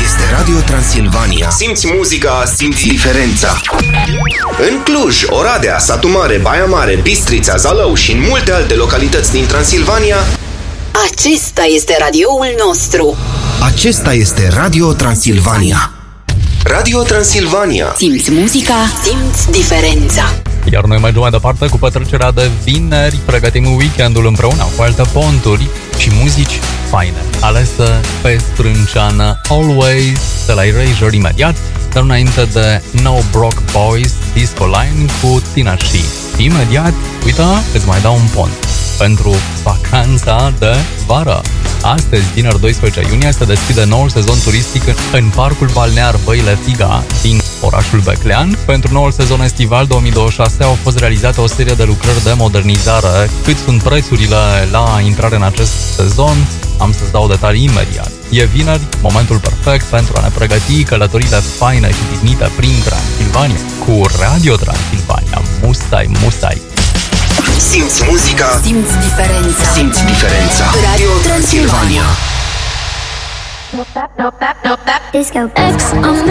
este Radio Transilvania. Simți muzica, simți diferența. În Cluj, Oradea, Satu Mare, Baia Mare, Bistrița, Zalău și în multe alte localități din Transilvania, acesta este radioul nostru. Acesta este Radio Transilvania. Radio Transilvania. Simți muzica, simți diferența. Iar noi mergem mai departe cu petrecerea de vineri. Pregătim weekendul împreună cu alte ponturi și muzici faine, alese pe strânceană Always de la Erasure imediat, dar înainte de No Broke Boys, Disco Line cu Tina și imediat, uite, îți mai dau un pont pentru vacanța de vară. Astăzi, vineri 12 iunie, se deschide noul sezon turistic în parcul balnear Băile Figa din orașul Beclean. Pentru noul sezon estival 2026 au fost realizate o serie de lucrări de modernizare. Cât sunt prețurile la intrare în acest sezon? Am să-ți dau detalii imediat. E vineri, momentul perfect pentru a ne pregăti călătorile faine și dignite prin Transilvania cu Radio Transilvania. Musai, musai! Simți muzica, simți diferența. Simți diferența. Radio Transilvania. Disco.